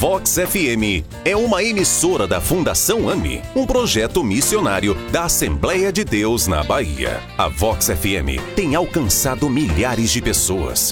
Vox FM é uma emissora da Fundação AMI, um projeto missionário da Assembleia de Deus na Bahia. A Vox FM tem alcançado milhares de pessoas